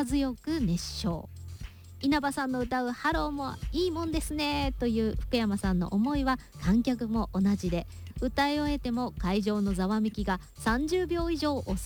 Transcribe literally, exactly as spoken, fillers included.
力強く熱唱。稲葉さんの歌うハローもいいもんですねという福山さんの思いは観客も同じで、歌い終えても会場のざわめきがさんじゅうびょう以上収